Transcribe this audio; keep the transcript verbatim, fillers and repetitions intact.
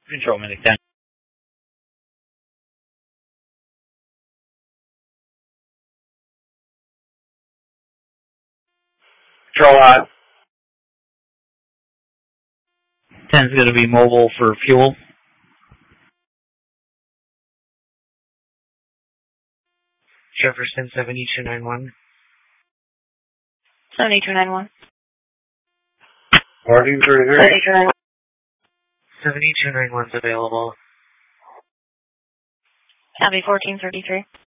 Control Medic ten. Control hot. ten's going to be mobile for fuel. Jefferson seventy-two ninety-one. seventy-two ninety-one. fourteen thirty-three. seventy-two ninety-one's available. Copy fourteen thirty-three.